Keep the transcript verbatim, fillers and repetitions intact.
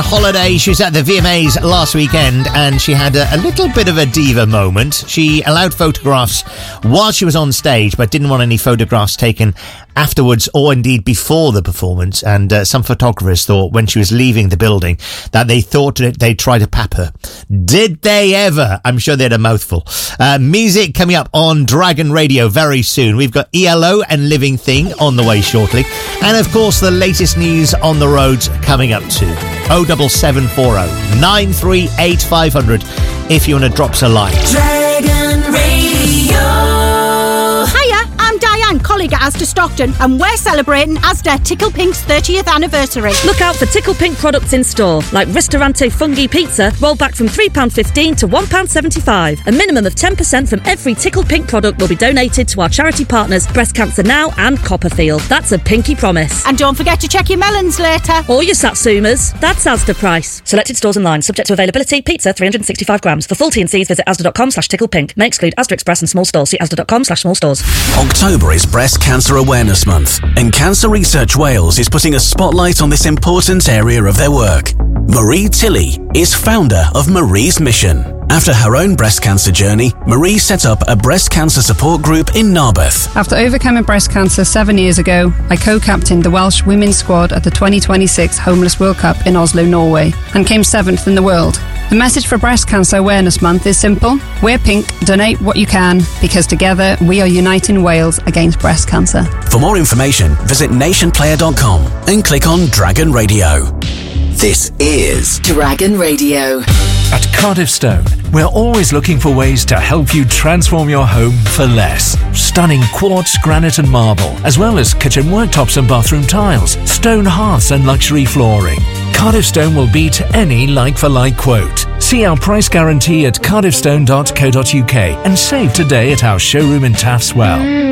holiday. She was at the V M As last weekend and she had a, a little bit of a diva moment. She allowed photographs while she was on stage but didn't want any photographs taken afterwards or indeed before the performance, and uh, some photographers thought when she was leaving the building that they thought that they'd try to pap her. Did they ever? I'm sure they had a mouthful. Uh, music coming up on Dragon Radio very soon. We've got E L O and Living Thing on the way shortly, and of course the latest news on the roads coming up too. oh seven seven four oh nine three eight five hundred if you want to drop us a line. Dragon Radio. Colleague at Asda Stockton, and we're celebrating Asda Tickle Pink's thirtieth anniversary. Look out for Tickle Pink products in store, like Ristorante Fungi Pizza, rolled back from three pounds fifteen to one pound seventy-five. A minimum of ten percent from every Tickle Pink product will be donated to our charity partners Breast Cancer Now and Copperfield. That's a pinky promise. And don't forget to check your melons later. Or your Satsumas. That's Asda price. Selected stores online, subject to availability. Pizza, three hundred sixty-five grams. For full T and C's, visit asda.com slash ticklepink. May exclude Asda Express and small stores. See asda.com slash small stores. October is Breast Cancer Awareness Month, and Cancer Research Wales is putting a spotlight on this important area of their work. Marie Tilley is founder of Marie's Mission. After her own breast cancer journey, Marie set up a breast cancer support group in Narberth. After overcoming breast cancer seven years ago, I co-captained the Welsh women's squad at the twenty twenty-six Homeless World Cup in Oslo, Norway, and came seventh in the world. The message for Breast Cancer Awareness Month is simple. Wear pink, donate what you can, because together we are uniting Wales against breast cancer. For more information, visit nation player dot com and click on Dragon Radio. This is Dragon Radio. At Cardiff Stone, we're always looking for ways to help you transform your home for less. Stunning quartz, granite and marble, as well as kitchen worktops and bathroom tiles, stone hearths and luxury flooring. Cardiff Stone will beat any like-for-like quote. See our price guarantee at cardiff stone dot co dot uk and save today at our showroom in Taffs Well.